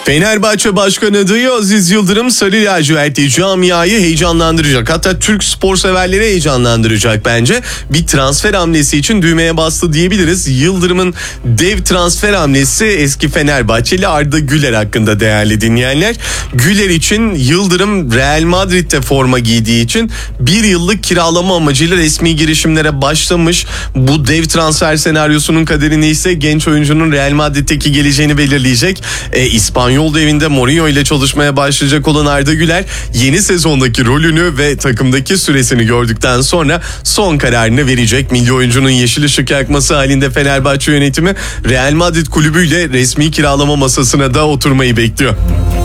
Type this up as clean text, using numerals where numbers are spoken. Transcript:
Fenerbahçe Başkanı adayı Aziz Yıldırım Sarı lacivertli camiayı heyecanlandıracak. Hatta Türk spor severleri heyecanlandıracak bence. Bir transfer hamlesi için düğmeye bastı diyebiliriz. Yıldırım'ın dev transfer hamlesi eski Fenerbahçeli Arda Güler hakkında değerli dinleyenler. Güler için Yıldırım Real Madrid'de forma giydiği için bir yıllık kiralama amacıyla resmi girişimlere başlamış. Bu dev transfer senaryosunun kaderini ise genç oyuncunun Real Madrid'deki geleceğini belirleyecek. İspanyol devinde Mourinho ile çalışmaya başlayacak olan Arda Güler yeni sezondaki rolünü ve takımdaki süresini gördükten sonra son kararını verecek. Milli oyuncunun yeşil ışık yakması halinde Fenerbahçe yönetimi Real Madrid kulübüyle resmi kiralama masasına da oturmayı bekliyor.